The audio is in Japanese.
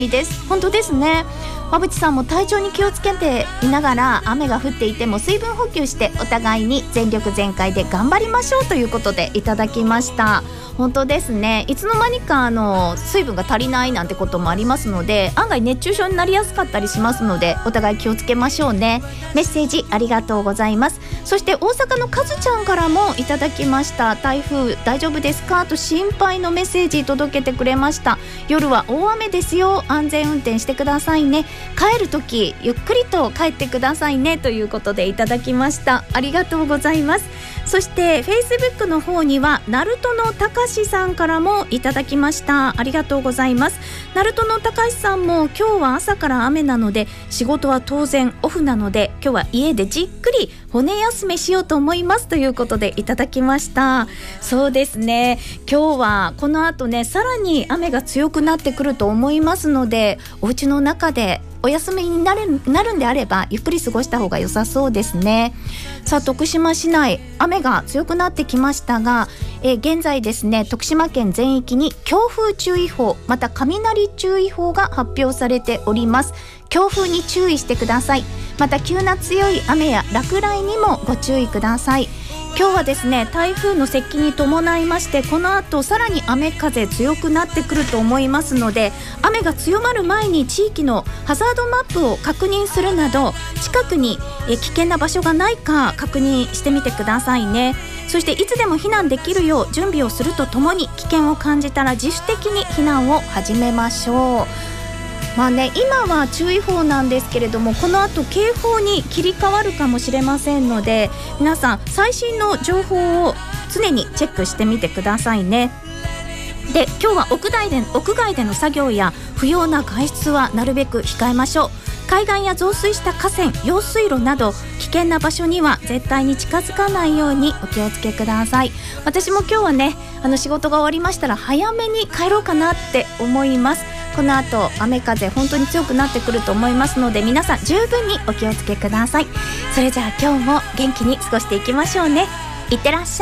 です。本当ですね。馬淵さんも体調に気をつけていながら、雨が降っていても水分補給してお互いに全力全開で頑張りましょうということでいただきました。本当ですね。いつの間にか水分が足りないなんてこともありますので、案外熱中症になりやすかったりしますので、お互い気をつけましょうね。メッセージありがとうございます。そして大阪のかずちゃんからもいただきました。台風大丈夫ですかと心配のメッセージ届けてくれました。夜は大雨ですよ、安全運転してくださいね、帰るときゆっくりと帰ってくださいねということでいただきました。ありがとうございます。そして Facebook の方にはナルトのたかしさんからもいただきました。ありがとうございます。ナルトのたかしさんも、今日は朝から雨なので仕事は当然オフなので、今日は家でじっくり骨休めしようと思いますということでいただきました。そうですね、今日はこの後ね、さらに雨が強くなってくると思いますので、お家の中でお休みになるんであればゆっくり過ごした方が良さそうですね。さあ、徳島市内雨が強くなってきましたが、現在ですね、徳島県全域に強風注意報、また雷注意報が発表されております。強風に注意してください。また急な強い雨や落雷にもご注意ください。今日はですね、台風の接近に伴いまして、この後さらに雨風強くなってくると思いますので、雨が強まる前に地域のハザードマップを確認するなど、近くに危険な場所がないか確認してみてくださいね。そしていつでも避難できるよう準備をするとともに、危険を感じたら自主的に避難を始めましょう。まあね、今は注意報なんですけれども、この後警報に切り替わるかもしれませんので、皆さん最新の情報を常にチェックしてみてくださいね。で、今日は屋外での作業や不要な外出はなるべく控えましょう。海岸や増水した河川、用水路など危険な場所には絶対に近づかないようにお気をつけください。私も今日はね、仕事が終わりましたら早めに帰ろうかなって思います。この後雨風本当に強くなってくると思いますので、皆さん十分にお気をつけください。それじゃあ今日も元気に過ごしていきましょうね。いってらっしゃい。